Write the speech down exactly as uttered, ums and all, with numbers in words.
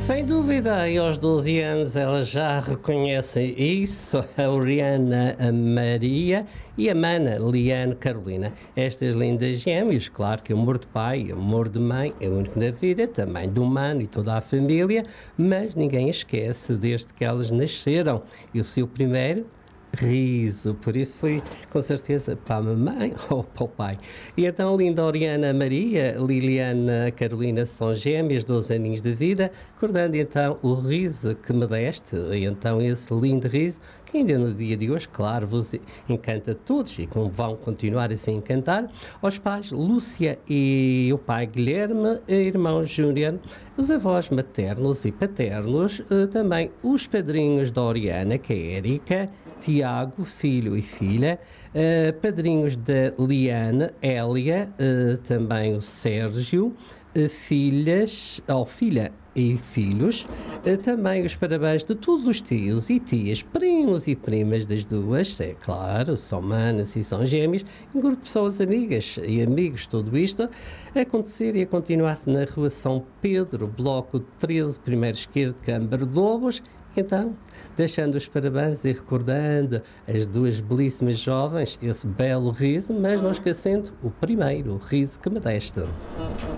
Sem dúvida, e aos doze anos ela já reconhece isso, a Oriana a Maria e a Mana Liane Carolina. Estas lindas gêmeas, claro que amor de pai, amor de mãe é único na vida, também do humano e toda a família, mas ninguém esquece desde que elas nasceram. E o seu primeiro riso, por isso foi com certeza para a mamãe ou para o pai. E então, linda Oriana Maria, Liliana Carolina são gêmeas, doze aninhos de vida, recordando então o riso que me deste, e então esse lindo riso, que ainda no dia de hoje, claro, vos encanta a todos e como vão continuar a se encantar, aos pais Lúcia e o pai Guilherme, irmão Júnior, os avós maternos e paternos, também os padrinhos da Oriana, que é a Érica, Tiago, filho e filha, uh, padrinhos da Liane, Hélia, uh, também o Sérgio, uh, filhas, ou oh, filha e filhos, uh, também os parabéns de todos os tios e tias, primos e primas das duas, é claro, são manas e são gêmeos, um grupo de pessoas amigas e amigos, tudo isto, a acontecer e a continuar na Rua São Pedro, Bloco treze, primeiro esquerdo, Câmara de Lobos. Então, deixando os parabéns e recordando as duas belíssimas jovens, esse belo riso, mas não esquecendo o primeiro, o riso que me deste.